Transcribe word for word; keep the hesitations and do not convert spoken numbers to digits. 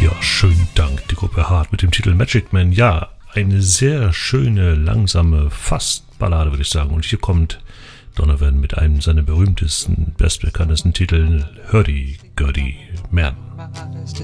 Schönen Dank, die Gruppe Hart mit dem Titel Magic Man. Ja, eine sehr schöne, langsame, fast Ballade, würde ich sagen. Und hier kommt Donovan mit einem seiner berühmtesten, bestbekanntesten Titeln, Hurdy Gurdy Man.